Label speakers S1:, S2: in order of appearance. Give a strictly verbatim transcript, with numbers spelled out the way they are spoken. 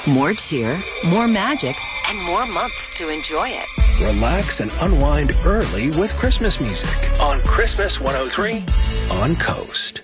S1: more cheer, more magic, and more months to enjoy it.
S2: Relax and unwind early with Christmas music on Christmas one oh three on Coast.